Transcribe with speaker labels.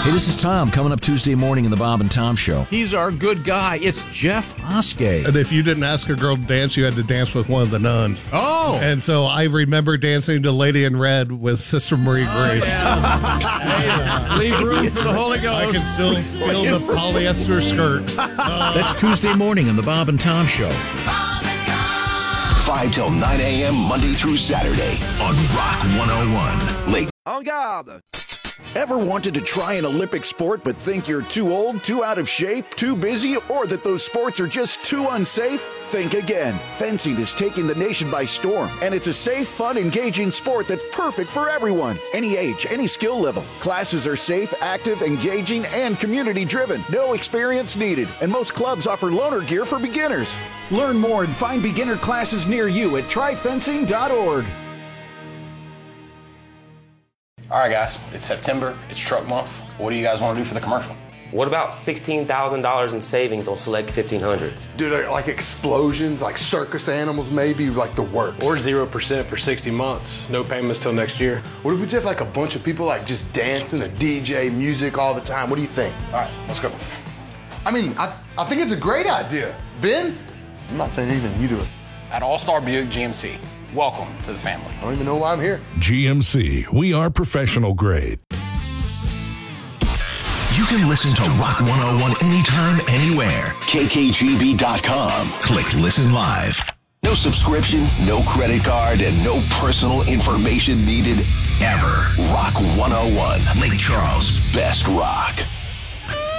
Speaker 1: Hey, this is Tom coming up Tuesday morning in the Bob and Tom Show.
Speaker 2: He's our good guy. It's Jeff Oskey.
Speaker 3: And if you didn't ask a girl to dance, you had to dance with one of the nuns.
Speaker 4: Oh!
Speaker 3: And so I remember dancing to Lady in Red with Sister Marie Grace.
Speaker 2: Hey, leave room for the Holy Ghost.
Speaker 3: I can still feel the polyester skirt.
Speaker 1: That's Tuesday morning in the Bob and Tom Show.
Speaker 5: 5 till 9 a.m. Monday through Saturday on Rock 101. Lake.
Speaker 6: En garde!
Speaker 5: Ever wanted to try an Olympic sport but think you're too old, too out of shape, too busy, or that those sports are just too unsafe? Think again. Fencing is taking the nation by storm, and it's a safe, fun, engaging sport that's perfect for everyone. Any age, any skill level. Classes are safe, active, engaging, and community-driven. No experience needed, and most clubs offer loaner gear for beginners. Learn more and find beginner classes near you at tryfencing.org.
Speaker 7: All right, guys, it's September, it's truck month. What do you guys want to do for the commercial?
Speaker 8: What about $16,000 in savings on select 1500s?
Speaker 4: Dude, like explosions, like circus animals, maybe, like the works.
Speaker 9: Or 0% for 60 months. No payments till next year.
Speaker 4: What if we just have like a bunch of people like just dancing, a DJ, music all the time? What do you think?
Speaker 7: All right, let's go.
Speaker 4: I mean, I think it's a great idea. Ben? I'm not saying anything, you do it.
Speaker 7: At All-Star Buick GMC, welcome to the family.
Speaker 4: I don't even know why I'm here.
Speaker 10: GMC, we are professional grade.
Speaker 5: You can listen to Rock 101 anytime, anywhere. KKGB.com. Click Listen Live. No subscription, no credit card, and no personal information needed ever. Rock 101. Lake Charles' best rock.